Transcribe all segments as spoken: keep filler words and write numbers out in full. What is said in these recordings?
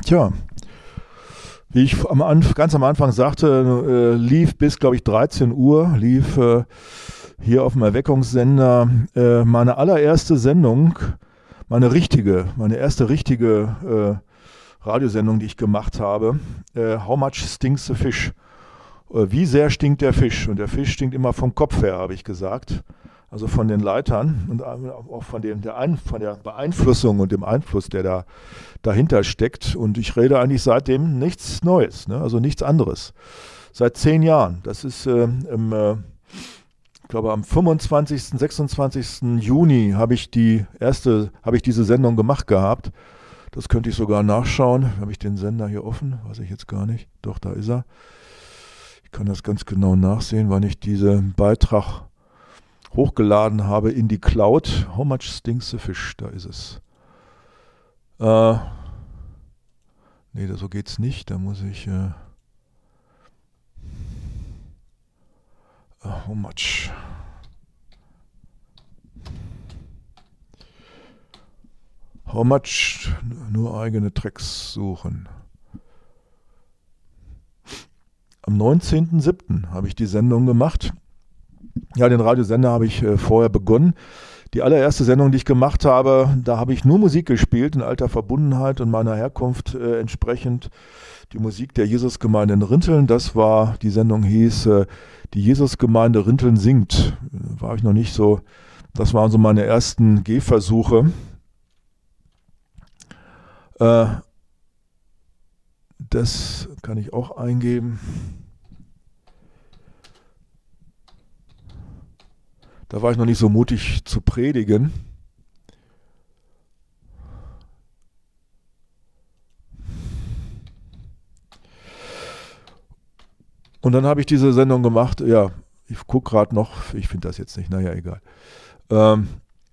Tja, wie ich am Anf- ganz am Anfang sagte, äh, lief bis, glaube ich, dreizehn Uhr, lief äh, hier auf dem Erweckungssender äh, meine allererste Sendung, meine richtige, meine erste richtige äh, Radiosendung, die ich gemacht habe. Äh, How much stinks the fish? Äh, wie sehr stinkt der Fisch? Und der Fisch stinkt immer vom Kopf her, habe ich gesagt. Also von den Leitern und auch von, dem, der Ein, von der Beeinflussung und dem Einfluss, der da dahinter steckt. Und ich rede eigentlich seitdem nichts Neues, ne? Also nichts anderes. Seit zehn Jahren. Das ist äh, im, äh, ich glaube am fünfundzwanzigsten, sechsundzwanzigsten Juni habe ich die erste, habe ich diese Sendung gemacht gehabt. Das könnte ich sogar nachschauen. Habe ich den Sender hier offen? Weiß ich jetzt gar nicht. Doch, da ist er. Ich kann das ganz genau nachsehen, wann ich diesen Beitrag hochgeladen habe in die Cloud. How much stinks the fish? Da ist es. Äh, nee, so geht's nicht. Da muss ich... Äh, how much... How much... Nur eigene Tracks suchen. Am neunzehnten siebten habe ich die Sendung gemacht. Ja, den Radiosender habe ich äh, vorher begonnen. Die allererste Sendung, die ich gemacht habe, da habe ich nur Musik gespielt, in alter Verbundenheit und meiner Herkunft äh, entsprechend. Die Musik der Jesusgemeinde in Rinteln, das war, die Sendung hieß, äh, die Jesusgemeinde Rinteln singt. War ich noch nicht so, das waren so meine ersten Gehversuche. Äh, das kann ich auch eingeben. Da war ich noch nicht so mutig zu predigen. Und dann habe ich diese Sendung gemacht. Ja, ich gucke gerade noch. Ich finde das jetzt nicht. Naja, egal. Ähm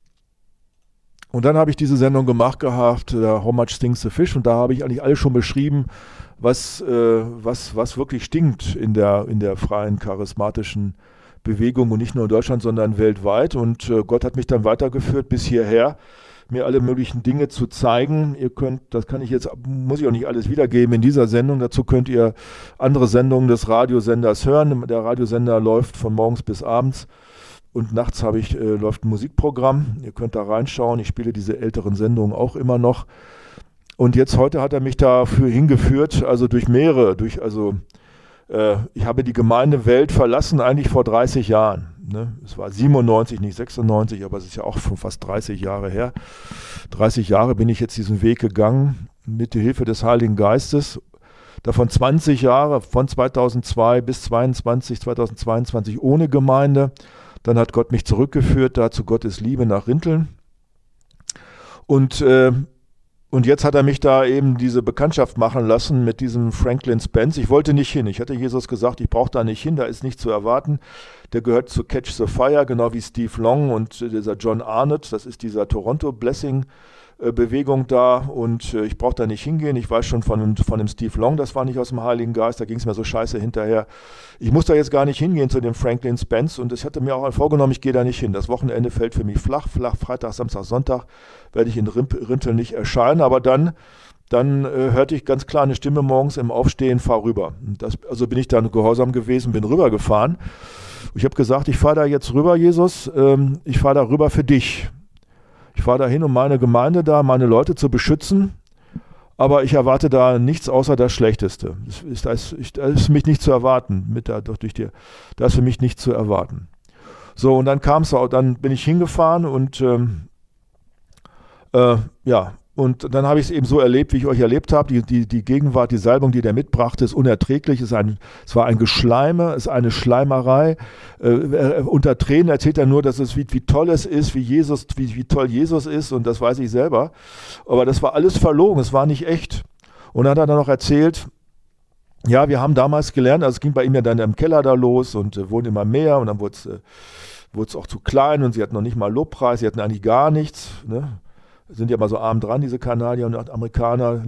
und dann habe ich diese Sendung gemacht gehabt, uh, How much stinks the fish? Und da habe ich eigentlich alles schon beschrieben, was, äh, was, was wirklich stinkt in der, in der freien, charismatischen Bewegung und nicht nur in Deutschland, sondern weltweit. Und äh, Gott hat mich dann weitergeführt bis hierher, mir alle möglichen Dinge zu zeigen. Ihr könnt, das kann ich jetzt, muss ich auch nicht alles wiedergeben in dieser Sendung. Dazu könnt ihr andere Sendungen des Radiosenders hören. Der Radiosender läuft von morgens bis abends und nachts habe ich, äh, läuft ein Musikprogramm. Ihr könnt da reinschauen. Ich spiele diese älteren Sendungen auch immer noch. Und jetzt heute hat er mich dafür hingeführt, also durch mehrere, durch, also ich habe die Gemeindewelt verlassen, eigentlich vor dreißig Jahren. Ne? Es war siebenundneunzig, nicht sechsundneunzig, aber es ist ja auch schon fast dreißig Jahre her. dreißig Jahre bin ich jetzt diesen Weg gegangen, mit der Hilfe des Heiligen Geistes. Davon zwanzig Jahre, von zweitausendzwei bis zweiundzwanzig, zweitausendzweiundzwanzig ohne Gemeinde. Dann hat Gott mich zurückgeführt, da zu Gottes Liebe nach Rinteln. Und äh, Und jetzt hat er mich da eben diese Bekanntschaft machen lassen mit diesem Franklin Spence. Ich wollte nicht hin. Ich hatte Jesus gesagt, ich brauche da nicht hin, da ist nichts zu erwarten. Der gehört zu Catch the Fire, genau wie Steve Long und dieser John Arnott. Das ist dieser Toronto Blessing Bewegung da und ich brauche da nicht hingehen. Ich weiß schon von, von dem Steve Long, das war nicht aus dem Heiligen Geist, da ging es mir so scheiße hinterher. Ich muss da jetzt gar nicht hingehen zu dem Franklin Spence und ich hatte mir auch vorgenommen, ich gehe da nicht hin. Das Wochenende fällt für mich flach, flach, Freitag, Samstag, Sonntag werde ich in Rinteln nicht erscheinen, aber dann, dann äh, hörte ich ganz klar eine Stimme morgens im Aufstehen, fahr rüber. Und das, also bin ich dann gehorsam gewesen, bin rübergefahren. Ich habe gesagt, ich fahre da jetzt rüber, Jesus, ähm, ich fahre da rüber für dich. Ich fahre dahin, um meine Gemeinde da, meine Leute zu beschützen, aber ich erwarte da nichts außer das Schlechteste. Das ist, das ist, das ist für mich nicht zu erwarten. Mit der, durch die, das ist für mich nicht zu erwarten. So, und dann kam es auch, dann bin ich hingefahren und ähm, äh, ja, und dann habe ich es eben so erlebt, wie ich euch erlebt habe. Die, die, die Gegenwart, die Salbung, die der mitbrachte, ist unerträglich. Es, ist ein, es war ein Geschleime, es ist eine Schleimerei. Äh, unter Tränen erzählt er nur, dass es wie, wie toll es ist, wie Jesus, wie, wie toll Jesus ist, und das weiß ich selber. Aber das war alles verlogen, es war nicht echt. Und dann hat er dann noch erzählt, ja, wir haben damals gelernt, also es ging bei ihm ja dann im Keller da los und äh, wurden immer mehr und dann wurde es äh, wurde es auch zu klein und sie hatten noch nicht mal Lobpreis, sie hatten eigentlich gar nichts, ne? Sind ja mal so arm dran, diese Kanadier und Amerikaner.